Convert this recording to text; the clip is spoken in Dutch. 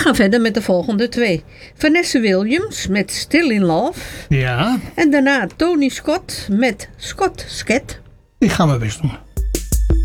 gaan verder met de volgende 2. Vanessa Williams met Still in Love. Ja. En daarna Tony Scott met Scott Scat. Ik ga mijn best doen.